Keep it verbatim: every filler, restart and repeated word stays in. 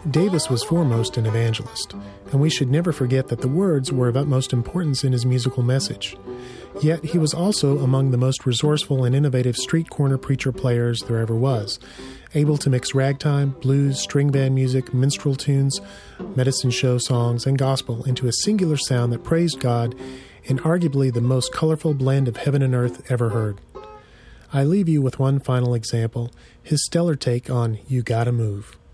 Davis was foremost an evangelist, and we should never forget that the words were of utmost importance in his musical message. Yet he was also among the most resourceful and innovative street corner preacher players there ever was, able to mix ragtime, blues, string band music, minstrel tunes, medicine show songs, and gospel into a singular sound that praised God in arguably the most colorful blend of heaven and earth ever heard. I leave you with one final example, his stellar take on You Gotta Move.